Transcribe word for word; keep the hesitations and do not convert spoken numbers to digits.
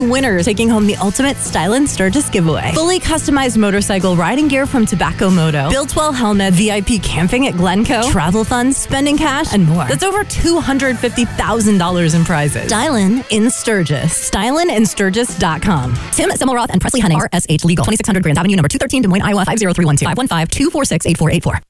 Winners taking home the ultimate Stylin Sturgis giveaway. Fully customized motorcycle riding gear from Tobacco Moto. Built-Well helmet, V I P camping at Glencoe, travel funds, spending cash, and more. That's over two hundred fifty thousand dollars in prizes. Stylin in Sturgis. Stylin in Sturgis dot com. Tim Semmelroth and Presley Henning, R S H Legal, twenty-six hundred Grand Avenue, number two thirteen, Des Moines, Iowa, five zero three one two, five one five, two four six, eight four eight four.